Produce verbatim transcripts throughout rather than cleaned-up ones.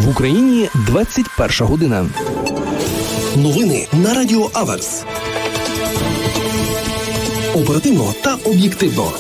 В Україні двадцять перша година. Новини на Радіо Аверс. Оперативно та об'єктивно.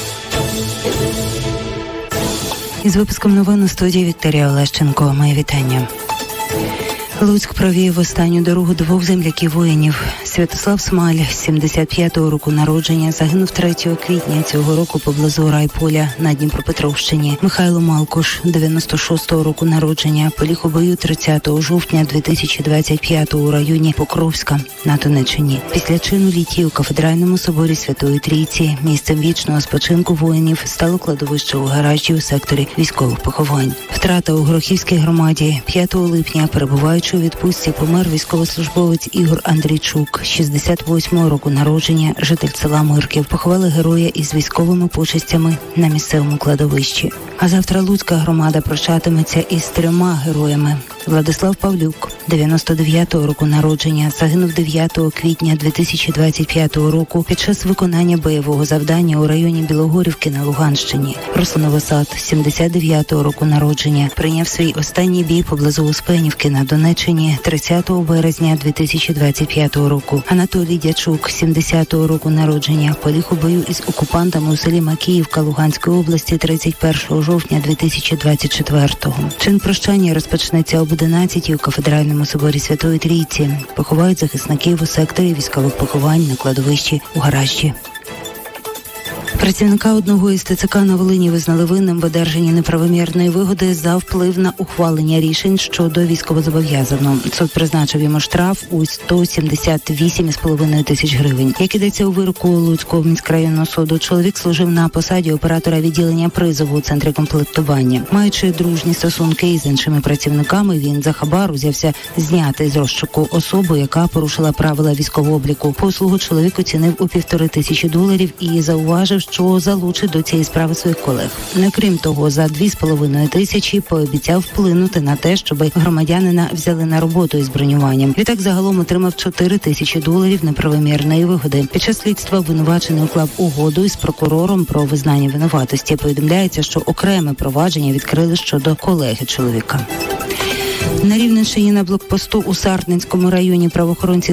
Із випуском новин у студії Вікторія Олещенко. Моє вітання. Луцьк провів останню дорогу двох земляків-воїнів. Святослав Смаль, сімдесят п'ятого року народження, загинув третього квітня цього року поблизу Райполя на Дніпропетровщині. Михайло Малкуш, дев'яносто шостого року народження, поліг у бою тридцятого жовтня дві тисячі двадцять п'ятого у районі Покровська на Донеччині. Після чину літій у Кафедральному соборі Святої Трійці місцем вічного спочинку воїнів стало кладовище у гаражі у секторі військових поховань. Втрата у Горохівській громаді. п'ятого липня, перебуваючи у відпустці, помер військовослужбовець Ігор Андрійчук, шістдесят восьмого року народження, житель села Мирків. Поховали героя із військовими почестями на місцевому кладовищі. А завтра Луцька громада прощатиметься із трьома героями. Владислав Павлюк, дев'яносто дев'ятого року народження, загинув дев'ятого квітня дві тисячі двадцять п'ятого року під час виконання бойового завдання у районі Білогорівки на Луганщині. Руслан Новосад, сімдесят дев'ятого року народження, прийняв свій останній бій поблизу Успенівки на Донеччині тридцятого березня дві тисячі двадцять п'ятого року. Анатолій Дячук, сімдесятого року народження, поліг у бою із окупантами у селі Макіївка Луганської області тридцять першого жовтня дві тисячі двадцять четвертого. Чин прощання розпочнеться об одинадцятій у Кафедральному соборі Святої Трійці. Поховають захисників у секторі військових поховань на кладовищі у гаражі. Працівника одного із ТЦК на Волині визнали винним в одержанні неправомірної вигоди за вплив на ухвалення рішень щодо військовозобов'язаного. Суд призначив йому штраф у сто сімдесят вісім з половиною тисяч гривень. Як ідеться у вироку Луцького міськрайонного суду, чоловік служив на посаді оператора відділення призову у центрі комплектування. Маючи дружні стосунки із іншими працівниками, він за хабар узявся зняти з розшуку особу, яка порушила правила військового обліку. Послугу чоловік оцінив у півтори тисячі доларів і зауважив, що залучить до цієї справи своїх колег. Не крім того, за дві з половиною тисячі пообіцяв вплинути на те, щоб громадянина взяли на роботу із бронюванням. Відтак загалом отримав чотири тисячі доларів неправомірної вигоди. Під час слідства обвинувачений уклав угоду із прокурором про визнання винуватості. Повідомляється, що окреме провадження відкрили щодо колеги чоловіка. На Рівненщині на блокпосту у Сарненському районі правоохоронці